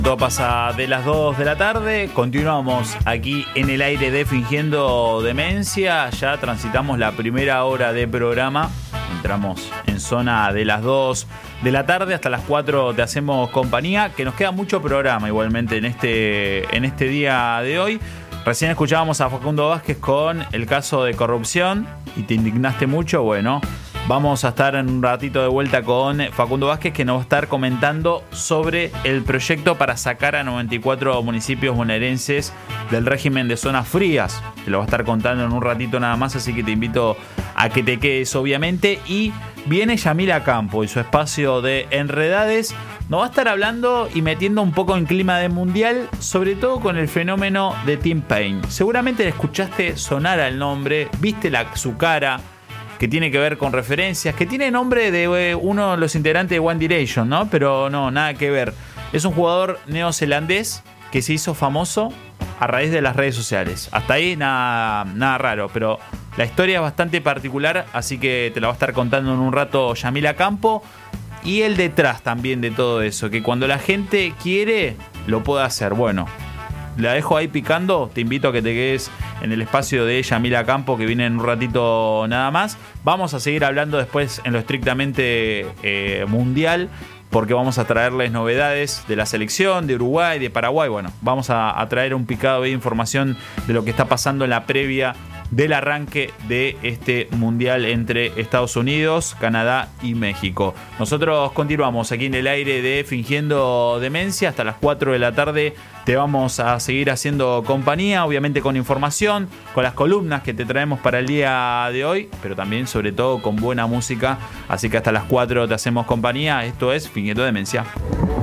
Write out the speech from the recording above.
Todo pasa de las 2 de la tarde, continuamos aquí en el aire de Fingiendo Demencia, ya transitamos la primera hora de programa, entramos en zona de las 2 de la tarde hasta las 4 te hacemos compañía, que nos queda mucho programa igualmente en este día de hoy. Recién escuchábamos a Facundo Vázquez con el caso de corrupción y te indignaste mucho, bueno. Vamos a estar en un ratito de vuelta con Facundo Vázquez, que nos va a estar comentando sobre el proyecto para sacar a 94 municipios bonaerenses del régimen de zonas frías. Te lo va a estar contando en un ratito nada más, así que te invito a que te quedes obviamente. Y viene Yamila Campo y su espacio de Enredades. Nos va a estar hablando y metiendo un poco en clima de mundial, sobre todo con el fenómeno de Tim Paine. Seguramente le escuchaste sonar al nombre, viste su cara, que tiene que ver con referencias, que tiene nombre de uno de los integrantes de One Direction, ¿no? Pero no, nada que ver. Es un jugador neozelandés que se hizo famoso a raíz de las redes sociales. Hasta ahí nada raro, pero la historia es bastante particular, así que te la va a estar contando en un rato Yamila Campo. Y el detrás también de todo eso, que cuando la gente quiere, lo puede hacer. Bueno, la dejo ahí picando, te invito a que te quedes en el espacio de Yamila Campo, que viene en un ratito nada más. Vamos a seguir hablando después en lo estrictamente mundial, porque vamos a traerles novedades de la selección, de Uruguay, de Paraguay. Bueno, vamos a traer un picado de información de lo que está pasando en la previa del arranque de este mundial entre Estados Unidos, Canadá y México. Nosotros continuamos aquí en el aire de Fingiendo Demencia hasta las 4 de la tarde. Te vamos a seguir haciendo compañía, obviamente con información, con las columnas que te traemos para el día de hoy, pero también sobre todo con buena música. Así que hasta las 4 te hacemos compañía. Esto es Fingiendo Demencia.